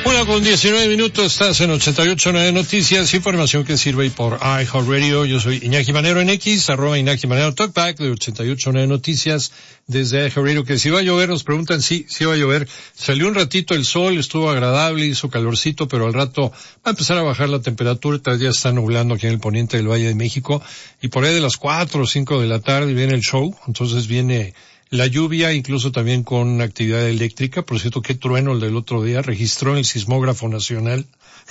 Con 19 minutos estás en 88.9 Noticias, información que sirve por iHeartRadio. Yo soy Iñaki Manero en X, @Iñaki Manero Talkback de 88.9 Noticias desde iHeartRadio. Que si va a llover, nos preguntan si va a llover. Salió un ratito el sol, estuvo agradable, hizo calorcito, pero al rato va a empezar a bajar la temperatura. Todavía está nublando aquí en el poniente del Valle de México y por ahí de las 4 o 5 de la tarde viene el show, entonces viene la lluvia, incluso también con actividad eléctrica. Por cierto, qué trueno el del otro día, registró en el Sismógrafo Nacional.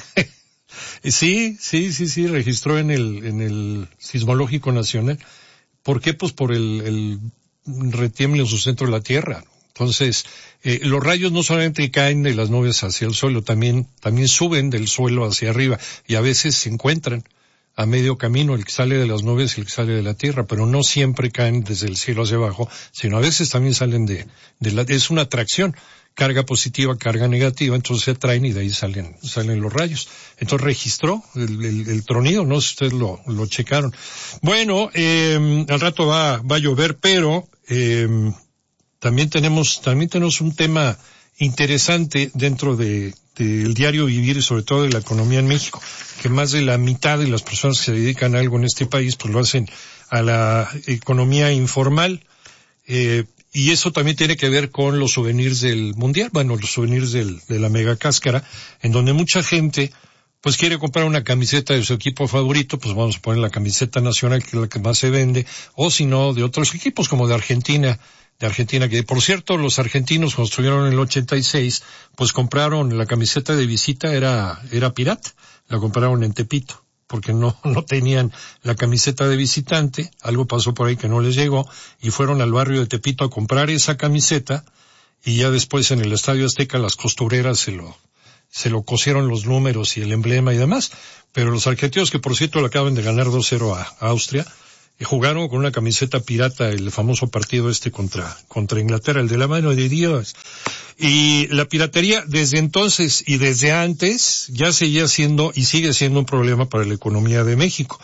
Sí, registró en el Sismológico Nacional. ¿Por qué? Pues por el retiemble en su centro de la Tierra. Entonces, los rayos no solamente caen de las nubes hacia el suelo, también suben del suelo hacia arriba y a veces se encuentran a medio camino, el que sale de las nubes y el que sale de la tierra, pero no siempre caen desde el cielo hacia abajo, sino a veces también salen es una atracción, carga positiva, carga negativa, entonces se atraen y de ahí salen los rayos. Entonces registró el tronido, no sé si ustedes lo checaron. Bueno, al rato va a llover, pero también tenemos un tema interesante dentro del diario vivir y sobre todo de la economía en México, que más de la mitad de las personas que se dedican a algo en este país pues lo hacen a la economía informal, y eso también tiene que ver con los souvenirs del mundial, los souvenirs de la mega cáscara, en donde mucha gente pues quiere comprar una camiseta de su equipo favorito, pues vamos a poner la camiseta nacional, que es la que más se vende, o si no de otros equipos como de Argentina, que por cierto los argentinos cuando estuvieron en el 86, pues compraron la camiseta de visita, era pirata, la compraron en Tepito, porque no tenían la camiseta de visitante, algo pasó por ahí que no les llegó, y fueron al barrio de Tepito a comprar esa camiseta, y ya después en el Estadio Azteca las costureras se lo cosieron los números y el emblema y demás, pero los argentinos, que por cierto le acaban de ganar 2-0 a Austria, jugaron con una camiseta pirata el famoso partido contra Inglaterra, el de la mano de Dios. Y la piratería desde entonces y desde antes ya seguía siendo y sigue siendo un problema para la economía de México.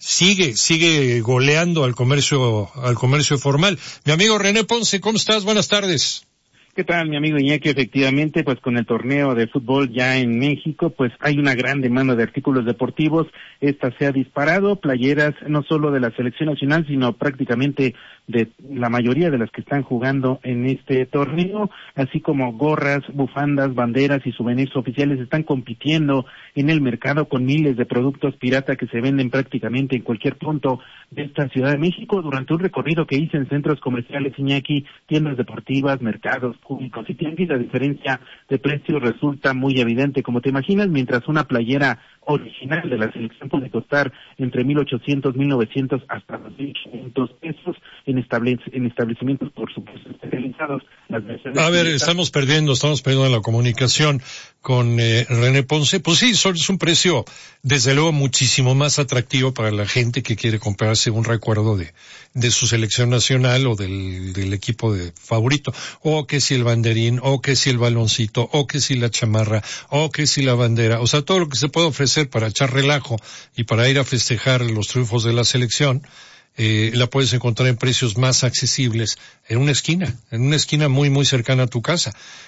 Sigue goleando al comercio formal. Mi amigo René Ponce, ¿cómo estás? Buenas tardes. ¿Qué tal, mi amigo Iñaki? Efectivamente, pues con el torneo de fútbol ya en México, pues hay una gran demanda de artículos deportivos. Esta se ha disparado, playeras no solo de la selección nacional, sino prácticamente de la mayoría de las que están jugando en este torneo, así como gorras, bufandas, banderas y souvenirs oficiales están compitiendo en el mercado con miles de productos pirata que se venden prácticamente en cualquier punto de esta Ciudad de México. Durante un recorrido que hice en centros comerciales, Iñaki, tiendas deportivas, mercados públicos y tianguis, la diferencia de precios resulta muy evidente. Como te imaginas, mientras una playera original de la selección puede costar entre 1,800, 1,900 hasta 2,500 pesos en establecimientos, por supuesto, especializados. A ver, estamos perdiendo la comunicación con René Ponce. Pues sí, es un precio, desde luego, muchísimo más atractivo para la gente que quiere comprarse un recuerdo de su selección nacional o del equipo favorito, o que si el banderín, o que si el baloncito, o que si la chamarra, o que si la bandera, o sea, todo lo que se puede ofrecer para echar relajo y para ir a festejar los triunfos de la selección. La puedes encontrar en precios más accesibles en una esquina muy muy cercana a tu casa,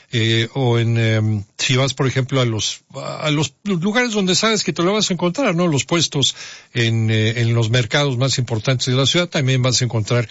o si vas por ejemplo a los lugares donde sabes que te lo vas a encontrar, ¿no? Los puestos en los mercados más importantes de la ciudad también vas a encontrar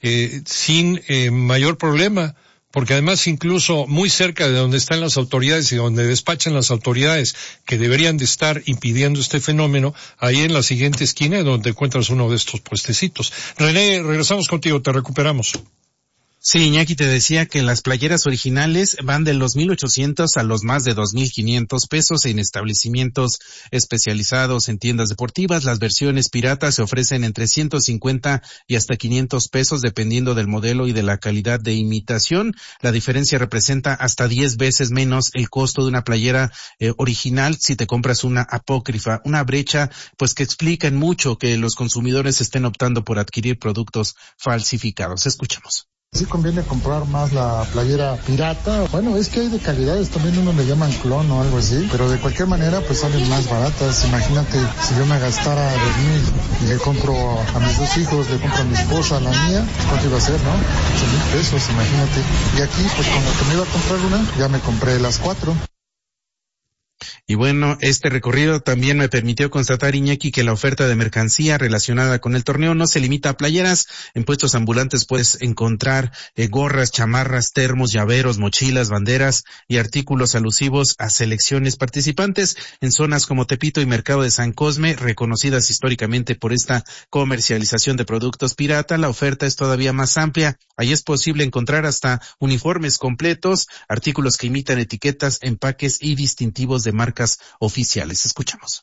sin mayor problema. Porque además incluso muy cerca de donde están las autoridades y donde despachan las autoridades que deberían de estar impidiendo este fenómeno, ahí en la siguiente esquina es donde encuentras uno de estos puestecitos. René, regresamos contigo, te recuperamos. Sí, Iñaki, te decía que las playeras originales van de los 1,800 a los más de 2,500 pesos en establecimientos especializados en tiendas deportivas. Las versiones piratas se ofrecen entre 150 y hasta 500 pesos dependiendo del modelo y de la calidad de imitación. La diferencia representa hasta 10 veces menos el costo de una playera original si te compras una apócrifa. Una brecha pues que explica en mucho que los consumidores estén optando por adquirir productos falsificados. Escuchamos. Sí conviene comprar más la playera pirata. Bueno, es que hay de calidades, también uno le llaman clon o algo así, pero de cualquier manera pues salen más baratas. Imagínate, si yo me gastara 2,000 y le compro a mis 2 hijos, le compro a mi esposa, a la mía, ¿cuánto iba a ser, no? 8,000 pesos, imagínate. Y aquí, pues con lo que me iba a comprar una, ya me compré las 4. Y bueno, este recorrido también me permitió constatar, Iñaki, que la oferta de mercancía relacionada con el torneo no se limita a playeras. En puestos ambulantes puedes encontrar gorras, chamarras, termos, llaveros, mochilas, banderas y artículos alusivos a selecciones participantes en zonas como Tepito y Mercado de San Cosme, reconocidas históricamente por esta comercialización de productos pirata. La oferta es todavía más amplia. Ahí es posible encontrar hasta uniformes completos, artículos que imitan etiquetas, empaques y distintivos de marcas oficiales. Escuchamos.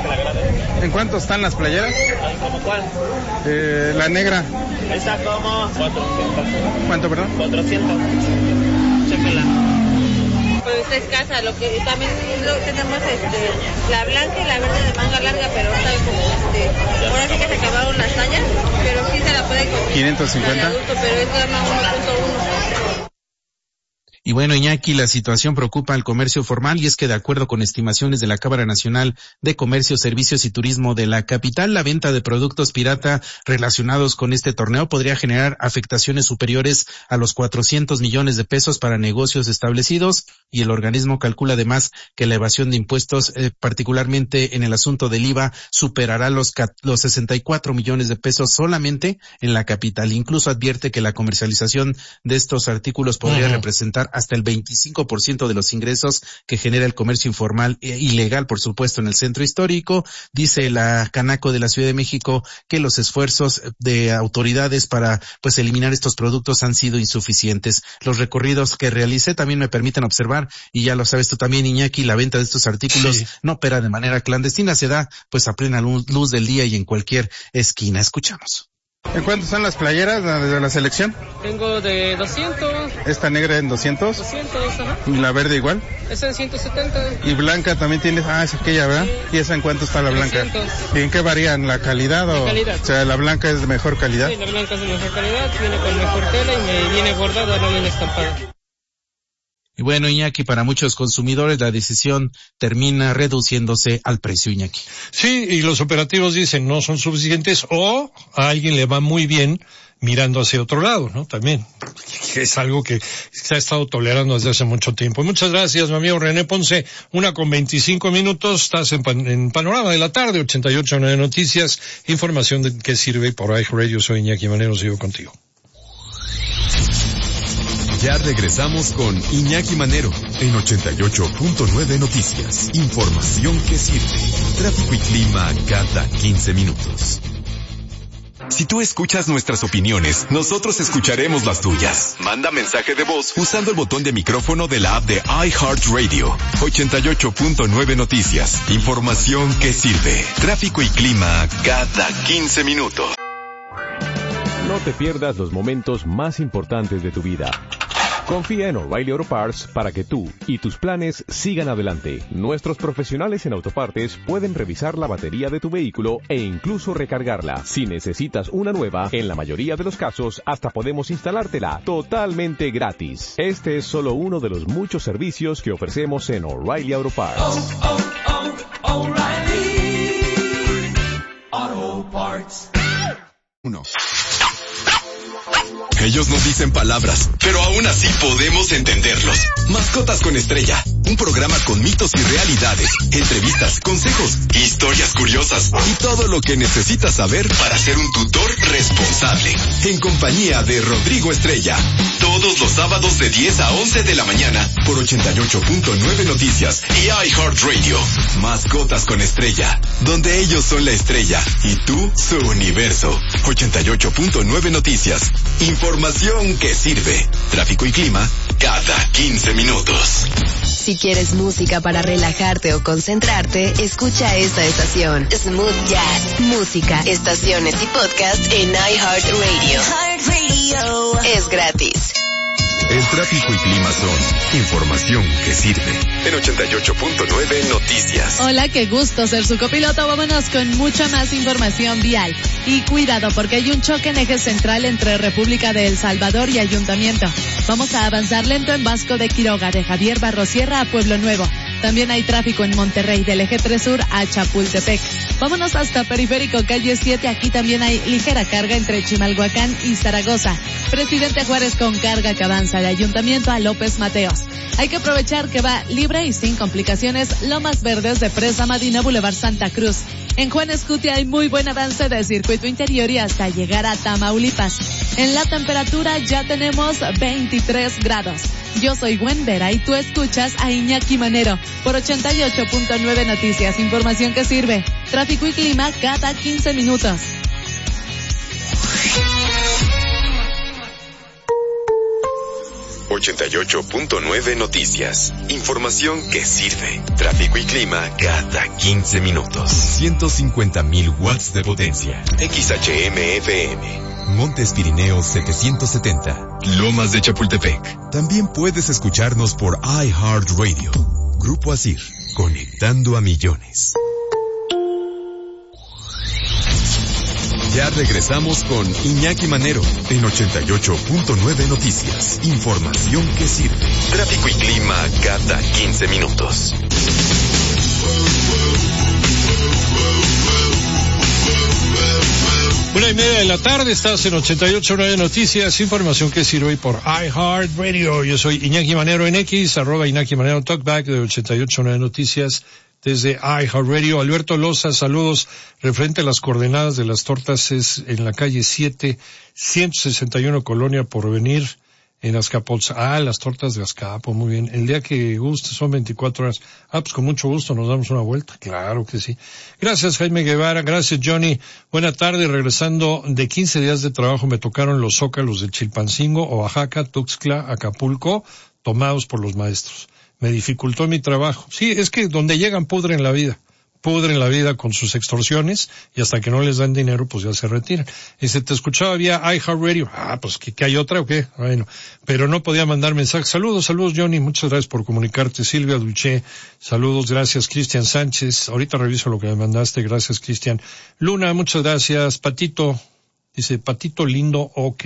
¿En cuánto están las playeras? ¿Cómo cuál? La negra. Está como 400. ¿Cuánto, perdón? 400. Chéquela. Pues está escasa, lo que también tenemos la blanca y la verde de manga larga, pero está como ahora sí que se acabaron las tallas, pero sí se la puede conseguir. 550. Adulto, pero es gama 1.1. Y bueno, Iñaki, la situación preocupa al comercio formal, y es que de acuerdo con estimaciones de la Cámara Nacional de Comercio, Servicios y Turismo de la capital, la venta de productos pirata relacionados con este torneo podría generar afectaciones superiores a los 400 millones de pesos para negocios establecidos, y el organismo calcula además que la evasión de impuestos, particularmente en el asunto del IVA, superará los 64 millones de pesos solamente en la capital. Incluso advierte que la comercialización de estos artículos podría representar hasta el 25% de los ingresos que genera el comercio informal e ilegal, por supuesto, en el centro histórico. Dice la Canaco de la Ciudad de México que los esfuerzos de autoridades para eliminar estos productos han sido insuficientes. Los recorridos que realicé también me permiten observar, y ya lo sabes tú también, Iñaki, la venta de estos artículos no opera de manera clandestina, se da a plena luz del día y en cualquier esquina. Escuchamos. ¿En cuánto están las playeras de la selección? Tengo de 200. ¿Esta negra en 200? 200, ajá. ¿Y la verde igual? Esa en 170. ¿Y blanca también tienes? Ah, es aquella, ¿verdad? Sí. ¿Y esa en cuánto está la blanca? 300. ¿Y en qué varían? ¿La calidad o...? La calidad. O sea, ¿la blanca es de mejor calidad? Sí, la blanca es de mejor calidad, viene con mejor tela y me viene bordada, no viene estampada. Y bueno, Iñaki, para muchos consumidores la decisión termina reduciéndose al precio, Iñaki. Sí, y los operativos dicen no son suficientes, o a alguien le va muy bien mirando hacia otro lado, ¿no? También, que es algo que se ha estado tolerando desde hace mucho tiempo. Muchas gracias, mi amigo René Ponce. 1:25, estás en Panorama de la Tarde, 88.9 Noticias, información que sirve por iHeartRadio. Soy Iñaki Manero, sigo contigo. Ya regresamos con Iñaki Manero en 88.9 Noticias. Información que sirve. Tráfico y clima cada 15 minutos. Si tú escuchas nuestras opiniones, nosotros escucharemos las tuyas. Manda mensaje de voz usando el botón de micrófono de la app de iHeartRadio. 88.9 Noticias. Información que sirve. Tráfico y clima cada 15 minutos. No te pierdas los momentos más importantes de tu vida. Confía en O'Reilly Auto Parts para que tú y tus planes sigan adelante. Nuestros profesionales en autopartes pueden revisar la batería de tu vehículo e incluso recargarla. Si necesitas una nueva, en la mayoría de los casos hasta podemos instalártela totalmente gratis. Este es solo uno de los muchos servicios que ofrecemos en O'Reilly Auto Parts. O'Reilly Auto Parts. 1. Ellos no dicen palabras, pero aún así podemos entenderlos. Mascotas con Estrella, un programa con mitos y realidades, entrevistas, consejos, historias curiosas y todo lo que necesitas saber para ser un tutor responsable. En compañía de Rodrigo Estrella, todos los sábados de 10 a 11 de la mañana por 88.9 Noticias y iHeartRadio. Mascotas con Estrella, donde ellos son la estrella y tú su universo. 88.9 Noticias. Información que sirve. Tráfico y clima cada 15 minutos. Si quieres música para relajarte o concentrarte, escucha esta estación. Smooth Jazz. Música, estaciones y podcast en iHeartRadio. iHeartRadio. Es gratis. El tráfico y clima son información que sirve. En 88.9 Noticias. Hola, qué gusto ser su copiloto. Vámonos con mucha más información vial. Y cuidado, porque hay un choque en eje central entre República de El Salvador y Ayuntamiento. Vamos a avanzar lento en Vasco de Quiroga, de Javier Barrosierra a Pueblo Nuevo. También hay tráfico en Monterrey, del eje 3 sur a Chapultepec. Vámonos hasta Periférico, calle 7. Aquí también hay ligera carga entre Chimalhuacán y Zaragoza. Presidente Juárez con carga que avanza de Ayuntamiento a López Mateos. Hay que aprovechar que va libre y sin complicaciones Lomas Verdes de Presa Madina, Boulevard Santa Cruz. En Juan Escutia hay muy buen avance de circuito interior y hasta llegar a Tamaulipas. En la temperatura ya tenemos 23 grados. Yo soy Gwen Vera y tú escuchas a Iñaki Manero por 88.9 Noticias. Información que sirve. Tráfico y clima cada 15 minutos. ...88.9 Noticias. Información que sirve. Tráfico y clima cada 15 minutos. 150,000 watts de potencia. XHM-FM. Montes Pirineos 770. Lomas de Chapultepec. También puedes escucharnos por iHeartRadio. Grupo Asir. Conectando a millones. Ya regresamos con Iñaki Manero en 88.9 Noticias. Información que sirve. Tráfico y clima cada 15 minutos. 1:30 de la tarde, estás en 88.9 Noticias, información que sirve por iHeartRadio. Yo soy Iñaki Manero en X, @Iñaki Manero Talkback de 88.9 Noticias desde iHeartRadio. Alberto Loza, saludos. Referente a las coordenadas de las tortas es en la calle 7, 161 Colonia Porvenir, en Azcapotzalco. Las tortas de Azcapo, muy bien. El día que guste, son 24 horas. Pues con mucho gusto nos damos una vuelta. Claro que sí. Gracias, Jaime Guevara. Gracias, Johnny. Buena tarde. Regresando de 15 días de trabajo, me tocaron los zócalos de Chilpancingo, Oaxaca, Tuxtla, Acapulco, tomados por los maestros. Me dificultó mi trabajo. Sí, es que donde llegan pudren la vida con sus extorsiones y hasta que no les dan dinero pues ya se retiran. Y se te escuchaba vía iHeartRadio. Pues ¿que hay otra o qué? Bueno, pero no podía mandar mensajes. Saludos Johnny, muchas gracias por comunicarte. Silvia Dulce, saludos, gracias. Cristian Sánchez, ahorita reviso lo que me mandaste, gracias Cristian. Luna, muchas gracias. Patito, dice Patito lindo, ok.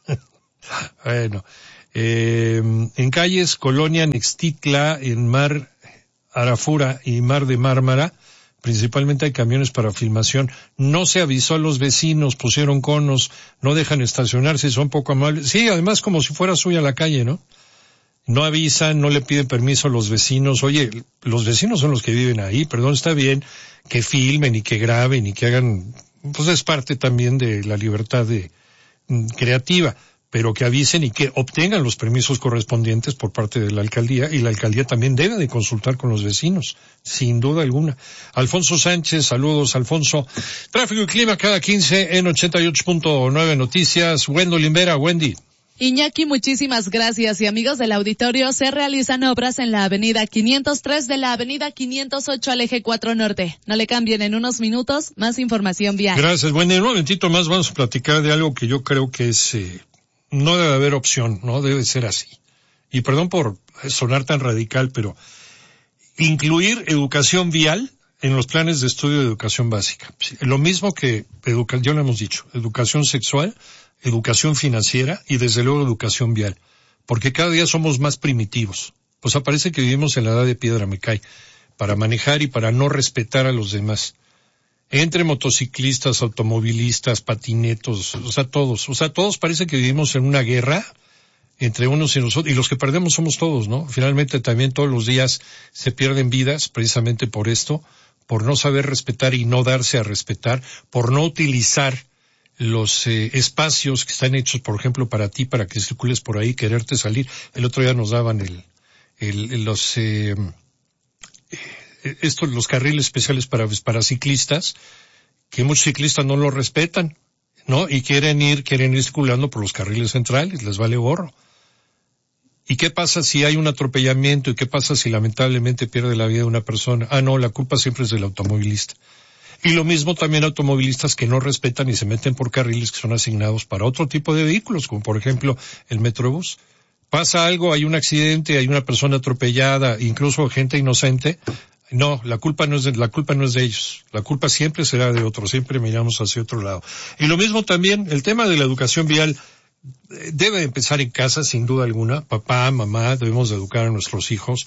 Bueno, en calles, Colonia, Nextitla, en Mar Arafura y Mar de Mármara, principalmente hay camiones para filmación. No se avisó a los vecinos, pusieron conos, no dejan estacionarse, son poco amables. Sí, además como si fuera suya la calle, ¿no? No avisan, no le piden permiso a los vecinos. Oye, los vecinos son los que viven ahí, perdón, está bien que filmen y que graben y que hagan, pues es parte también de la libertad creativa, pero que avisen y que obtengan los permisos correspondientes por parte de la alcaldía, y la alcaldía también debe de consultar con los vecinos, sin duda alguna. Alfonso Sánchez, saludos Alfonso. Tráfico y clima cada 15 en 88.9 Noticias. Wendolyn Vera, Wendy. Iñaki, muchísimas gracias. Y amigos del auditorio, se realizan obras en la avenida 503 de la avenida 508 al eje 4 norte. No le cambien, en unos minutos más información vial. Gracias, Wendy. En un momentito más vamos a platicar de algo que yo creo que es... no debe haber opción, no debe ser así. Y perdón por sonar tan radical, pero incluir educación vial en los planes de estudio de educación básica. Lo mismo que ya lo hemos dicho, educación sexual, educación financiera y desde luego educación vial. Porque cada día somos más primitivos. Pues parece que vivimos en la edad de piedra, me cae, para manejar y para no respetar a los demás. Entre motociclistas, automovilistas, patinetos, todos parece que vivimos en una guerra entre unos y nosotros, y los que perdemos somos todos, ¿no? Finalmente también todos los días se pierden vidas precisamente por esto, por no saber respetar y no darse a respetar, por no utilizar los espacios que están hechos, por ejemplo, para ti, para que circules por ahí, quererte salir. El otro día nos daban los carriles especiales para ciclistas, que muchos ciclistas no lo respetan, ¿no? Y quieren ir circulando por los carriles centrales, les vale gorro. ¿Y qué pasa si hay un atropellamiento? ¿Y qué pasa si lamentablemente pierde la vida una persona? No, la culpa siempre es del automovilista. Y lo mismo también automovilistas que no respetan y se meten por carriles que son asignados para otro tipo de vehículos, como por ejemplo el Metrobús. Pasa algo, hay un accidente, hay una persona atropellada, incluso gente inocente. No, la culpa no es de ellos. La culpa siempre será de otros, siempre miramos hacia otro lado. Y lo mismo también, el tema de la educación vial debe empezar en casa, sin duda alguna. Papá, mamá, debemos de educar a nuestros hijos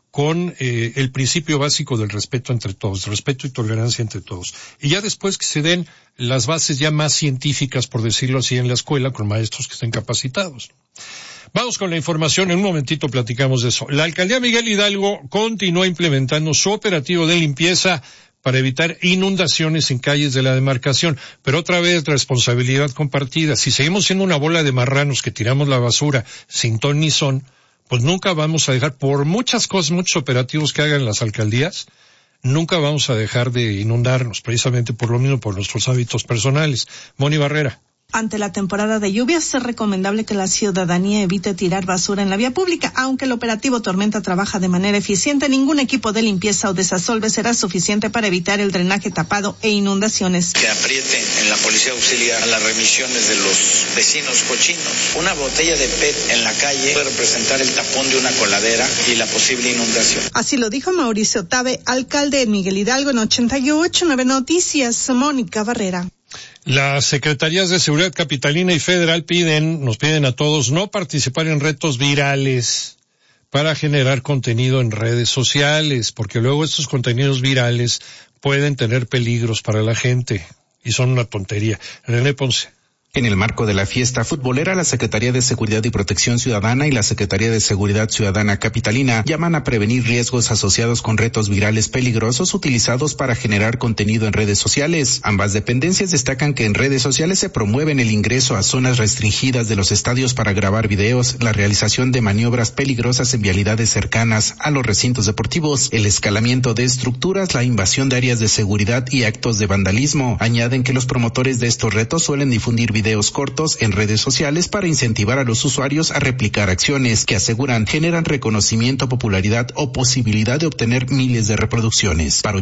con el principio básico del respeto entre todos, respeto y tolerancia entre todos. Y ya después que se den las bases ya más científicas, por decirlo así, en la escuela, con maestros que estén capacitados. Vamos con la información, en un momentito platicamos de eso. La alcaldía Miguel Hidalgo continúa implementando su operativo de limpieza para evitar inundaciones en calles de la demarcación, pero otra vez responsabilidad compartida. Si seguimos siendo una bola de marranos que tiramos la basura sin ton ni son, pues nunca vamos a dejar, por muchas cosas, muchos operativos que hagan las alcaldías, nunca vamos a dejar de inundarnos, precisamente por lo mismo, por nuestros hábitos personales. Moni Barrera. Ante la temporada de lluvias, es recomendable que la ciudadanía evite tirar basura en la vía pública. Aunque el operativo Tormenta trabaja de manera eficiente, ningún equipo de limpieza o desasolve será suficiente para evitar el drenaje tapado e inundaciones. Que aprieten en la policía auxiliar a las remisiones de los vecinos cochinos. Una botella de PET en la calle puede representar el tapón de una coladera y la posible inundación. Así lo dijo Mauricio Tabe, alcalde de Miguel Hidalgo, en 88.9 Noticias. Mónica Barrera. Las Secretarías de Seguridad Capitalina y Federal nos piden a todos no participar en retos virales para generar contenido en redes sociales, porque luego estos contenidos virales pueden tener peligros para la gente y son una tontería. René Ponce. En el marco de la fiesta futbolera, la Secretaría de Seguridad y Protección Ciudadana y la Secretaría de Seguridad Ciudadana Capitalina llaman a prevenir riesgos asociados con retos virales peligrosos utilizados para generar contenido en redes sociales. Ambas dependencias destacan que en redes sociales se promueven el ingreso a zonas restringidas de los estadios para grabar videos, la realización de maniobras peligrosas en vialidades cercanas a los recintos deportivos, el escalamiento de estructuras, la invasión de áreas de seguridad y actos de vandalismo. Añaden que los promotores de estos retos suelen difundir videos cortos en redes sociales para incentivar a los usuarios a replicar acciones que aseguran generan reconocimiento, popularidad o posibilidad de obtener miles de reproducciones. Para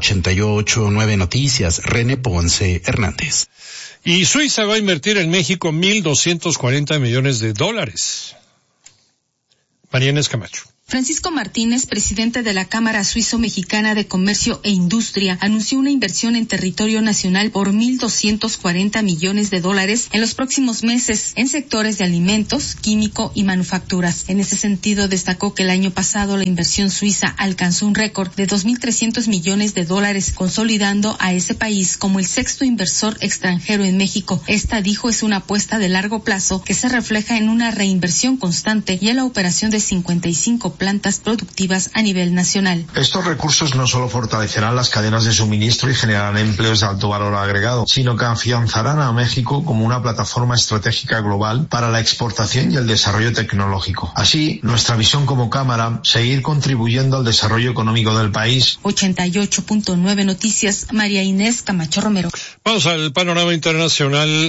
88.9 Noticias, René Ponce Hernández. Y Suiza va a invertir en México $1,240 millones. Mariana Escamacho. Francisco Martínez, presidente de la Cámara Suizo-Mexicana de Comercio e Industria, anunció una inversión en territorio nacional por $1,240 millones en los próximos meses en sectores de alimentos, químico y manufacturas. En ese sentido, destacó que el año pasado la inversión suiza alcanzó un récord de $2,300 millones, consolidando a ese país como el sexto inversor extranjero en México. Esta, dijo, es una apuesta de largo plazo que se refleja en una reinversión constante y en la operación de 55 plantas productivas a nivel nacional. Estos recursos no solo fortalecerán las cadenas de suministro y generarán empleos de alto valor agregado, sino que afianzarán a México como una plataforma estratégica global para la exportación y el desarrollo tecnológico. Así, nuestra visión como Cámara, seguir contribuyendo al desarrollo económico del país. 88.9 Noticias, María Inés Camacho Romero. Vamos al panorama internacional.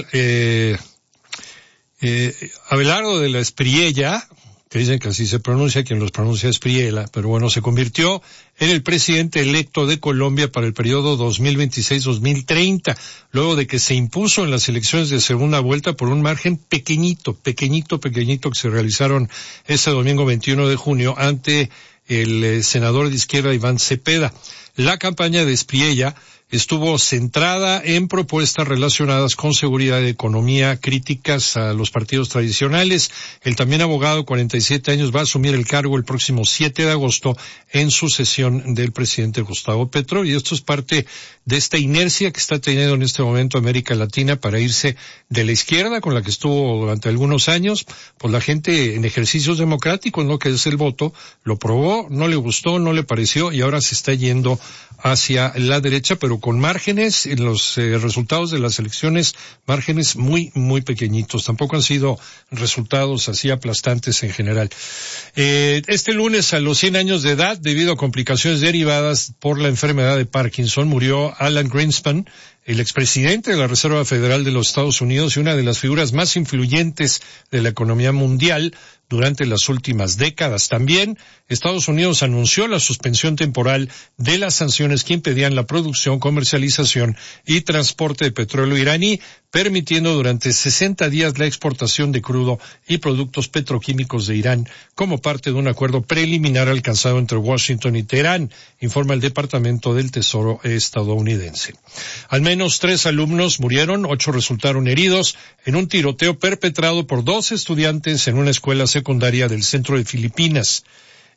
Abelardo de la Espriella, que dicen que así se pronuncia, quien los pronuncia es Priela, pero bueno, se convirtió en el presidente electo de Colombia para el periodo 2026-2030, luego de que se impuso en las elecciones de segunda vuelta por un margen pequeñito que se realizaron ese domingo 21 de junio ante el senador de izquierda Iván Cepeda. La campaña de Espriella estuvo centrada en propuestas relacionadas con seguridad y economía, críticas a los partidos tradicionales. El también abogado, 47 años, va a asumir el cargo el próximo 7 de agosto en sucesión del presidente Gustavo Petro, y esto es parte de esta inercia que está teniendo en este momento América Latina para irse de la izquierda, con la que estuvo durante algunos años. Pues la gente en ejercicios democráticos, ¿no?, que es el voto, lo probó, no le gustó, no le pareció, y ahora se está yendo hacia la derecha, pero con márgenes en los resultados de las elecciones, márgenes muy, muy pequeñitos. Tampoco han sido resultados así aplastantes en general. Este lunes, a los 100 años de edad, debido a complicaciones derivadas por la enfermedad de Parkinson, murió Alan Greenspan, el expresidente de la Reserva Federal de los Estados Unidos y una de las figuras más influyentes de la economía mundial durante las últimas décadas. También Estados Unidos anunció la suspensión temporal de las sanciones que impedían la producción, comercialización y transporte de petróleo iraní, permitiendo durante 60 días la exportación de crudo y productos petroquímicos de Irán como parte de un acuerdo preliminar alcanzado entre Washington y Teherán, informa el Departamento del Tesoro estadounidense. Al menos 3 alumnos murieron, 8 resultaron heridos en un tiroteo perpetrado por 2 estudiantes en una escuela secundaria del centro de Filipinas.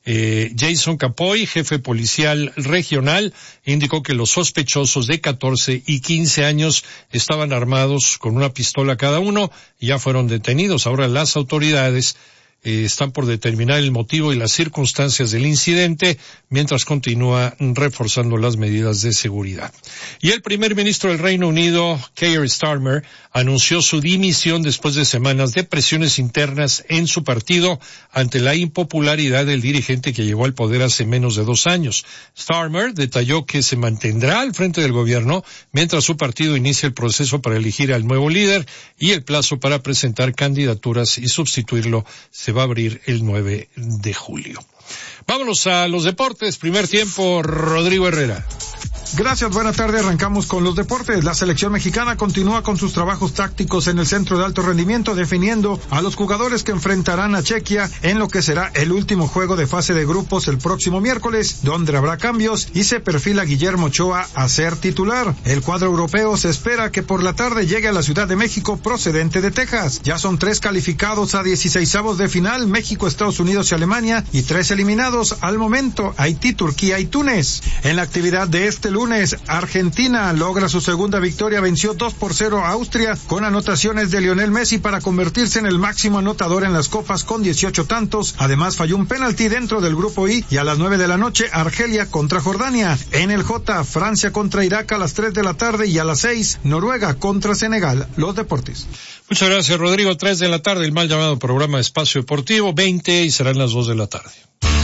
Jason Capoy, jefe policial regional, indicó que los sospechosos de 14 y 15 años estaban armados con una pistola cada uno y ya fueron detenidos. Ahora las autoridades están por determinar el motivo y las circunstancias del incidente mientras continúa reforzando las medidas de seguridad. Y el primer ministro del Reino Unido, Keir Starmer, anunció su dimisión después de semanas de presiones internas en su partido ante la impopularidad del dirigente que llegó al poder hace menos de 2 años. Starmer detalló que se mantendrá al frente del gobierno mientras su partido inicia el proceso para elegir al nuevo líder y el plazo para presentar candidaturas y sustituirlo se va a abrir el 9 de julio. Vámonos a los deportes. Primer tiempo, Rodrigo Herrera. Gracias, buena tarde. Arrancamos con los deportes. La selección mexicana continúa con sus trabajos tácticos en el centro de alto rendimiento, definiendo a los jugadores que enfrentarán a Chequia en lo que será el último juego de fase de grupos el próximo miércoles, donde habrá cambios y se perfila Guillermo Ochoa a ser titular. El cuadro europeo se espera que por la tarde llegue a la Ciudad de México procedente de Texas. Ya son 3 calificados a 16avos de final, México, Estados Unidos y Alemania, y 3 eliminados al momento, Haití, Turquía y Túnez. En la actividad de este lunes, Argentina logra su segunda victoria, venció 2-0 a Austria con anotaciones de Lionel Messi para convertirse en el máximo anotador en las copas con 18 tantos. Además falló un penalti dentro del grupo I y a las 9 de la noche Argelia contra Jordania. En el J, Francia contra Irak a las 3 de la tarde y a las 6 Noruega contra Senegal. Los deportes. Muchas gracias, Rodrigo. 3 de la tarde, el mal llamado programa Espacio Deportivo, 20 y serán las 2 de la tarde.